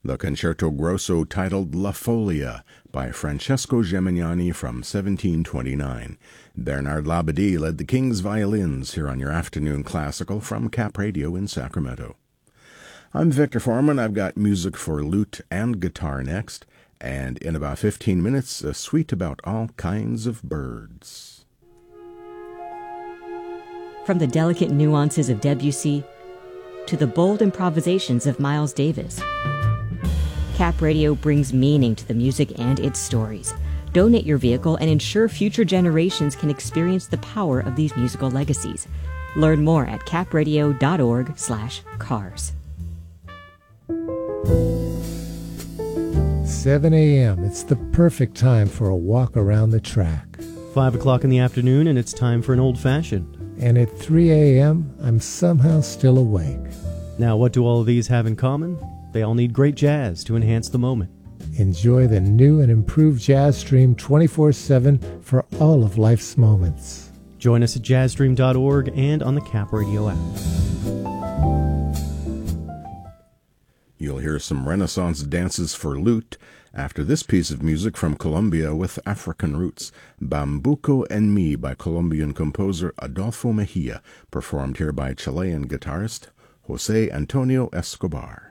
the Concerto Grosso titled La Folia by Francesco Gemignani from 1729. Bernard Labadie led the King's Violins here on your afternoon classical from Cap Radio in Sacramento. I'm Victor Foreman. I've got music for lute and guitar next, and in about 15 minutes, a suite about all kinds of birds. From the delicate nuances of Debussy to the bold improvisations of Miles Davis, Cap Radio brings meaning to the music and its stories. Donate your vehicle and ensure future generations can experience the power of these musical legacies. Learn more at capradio.org/cars. 7 a.m. It's the perfect time for a walk around the track. 5 o'clock in the afternoon, and it's time for an old-fashioned. And at 3 a.m., I'm somehow still awake. Now, what do all of these have in common? They all need great jazz to enhance the moment. Enjoy the new and improved Jazz Stream 24/7 for all of life's moments. Join us at jazzstream.org and on the Cap Radio app. You'll hear some Renaissance dances for lute after this piece of music from Colombia with African roots, Bambuco en Mi by Colombian composer Adolfo Mejia, performed here by Chilean guitarist Jose Antonio Escobar.